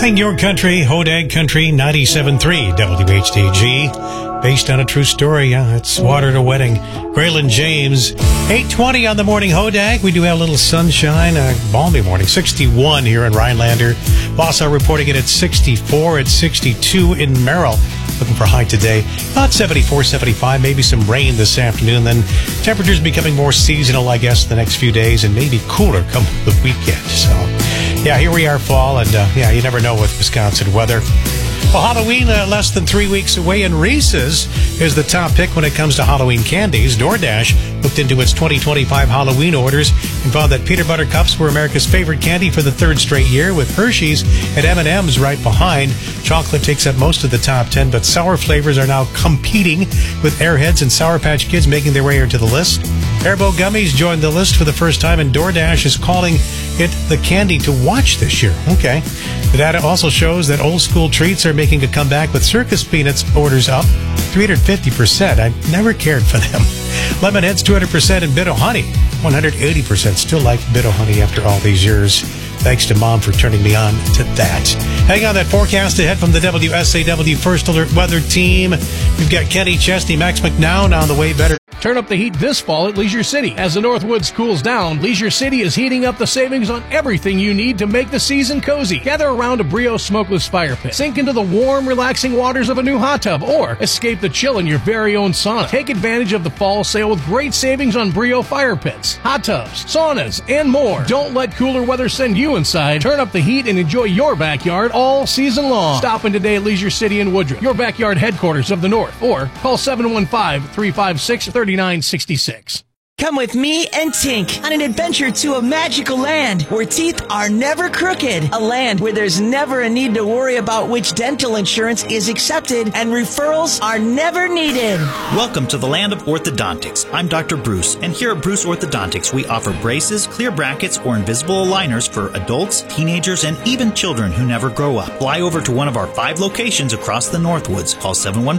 Playing your country, Hodag Country 97.3 WHDG. Based on a true story, yeah, it's Water to Wedding. Graylin James, 8:20 on the morning Hodag. We do have a little sunshine, a balmy morning. 61 here in Rhinelander. Wausau reporting it at 64, at 62 in Merrill. Looking for high today, about 74, 75, maybe some rain this afternoon. Then temperatures becoming more seasonal, I guess, the next few days, and maybe cooler come the weekend. So, yeah, here we are, fall, and you never know with Wisconsin weather. Well, Halloween less than 3 weeks away, and Reese's is the top pick when it comes to Halloween candies. DoorDash looked into its 2025 Halloween orders and found that peanut butter cups were America's favorite candy for the third straight year, with Hershey's and M&M's right behind. Chocolate takes up most of the top 10, but sour flavors are now competing, with Airheads and Sour Patch Kids making their way into the list. Airbo Gummies joined the list for the first time, and DoorDash is calling it the candy to watch this year. Okay. The data also shows that old school treats are making a comeback, with Circus Peanuts orders up 350%. I never cared for them. Lemonheads 200%, and Bit-O-Honey 180%. Still like Bit-O-Honey after all these years. Thanks to Mom for turning me on to that. Hang on, that forecast ahead from the WSAW First Alert Weather Team. We've got Kenny Chesney, Max McNown on the way. Better turn up the heat this fall at Leisure City. As the Northwoods cools down, Leisure City is heating up the savings on everything you need to make the season cozy. Gather around a Brio smokeless fire pit. Sink into the warm, relaxing waters of a new hot tub, or escape the chill in your very own sauna. Take advantage of the fall sale with great savings on Brio fire pits, hot tubs, saunas, and more. Don't let cooler weather send you inside. Turn up the heat and enjoy your backyard all season long. Stop in today at Leisure City in Woodruff, your backyard headquarters of the North, or call 715-356-3966. Come with me and Tink on an adventure to a magical land where teeth are never crooked. A land where there's never a need to worry about which dental insurance is accepted and referrals are never needed. Welcome to the land of orthodontics. I'm Dr. Bruce, and here at Bruce Orthodontics, we offer braces, clear brackets, or invisible aligners for adults, teenagers, and even children who never grow up. Fly over to one of our 5 locations across the Northwoods. Call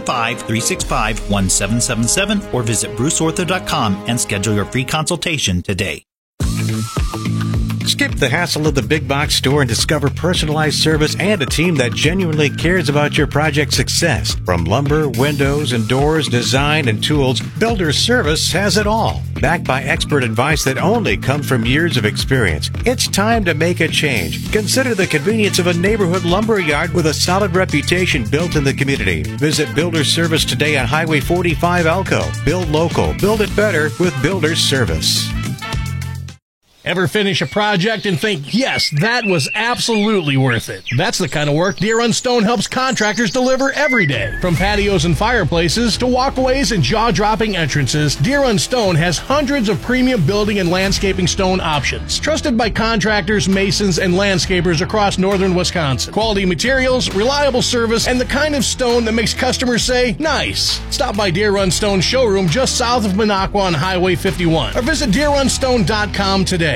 715-365-1777 or visit bruceortho.com and schedule your free consultation today. skip the hassle of the big box store and discover personalized service and a team that genuinely cares about your project's success. From lumber, windows, and doors, design, and tools, Builder Service has it all. Backed by expert advice that only comes from years of experience. It's time to make a change. Consider the convenience of a neighborhood lumber yard with a solid reputation built in the community. Visit Builder Service today on Highway 45 Elko. Build local. Build it better with Builder Service. Ever finish a project and think, yes, that was absolutely worth it? That's the kind of work Deer Run Stone helps contractors deliver every day. From patios and fireplaces to walkways and jaw-dropping entrances, Deer Run Stone has hundreds of premium building and landscaping stone options. Trusted by contractors, masons, and landscapers across northern Wisconsin. Quality materials, reliable service, and the kind of stone that makes customers say, nice. Stop by Deer Run Stone showroom just south of Minocqua on Highway 51 or visit DeerRunStone.com today.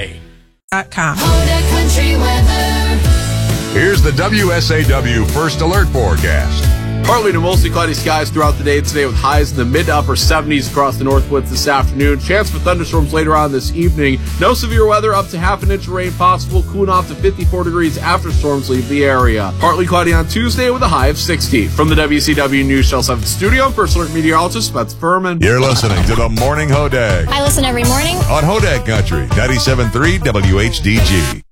Here's the WSAW First Alert Forecast. Partly to mostly cloudy skies throughout the day today with highs in the mid to upper 70s across the Northwoods this afternoon. Chance for thunderstorms later on this evening. No severe weather, up to half an inch of rain possible. Cooling off to 54 degrees after storms leave the area. Partly cloudy on Tuesday with a high of 60. From the WCW News Channel 7 studio, First Alert meteorologist Spencer Furman. You're listening to the Morning Hodag I listen every morning on Hodag Country 97.3 WHDG.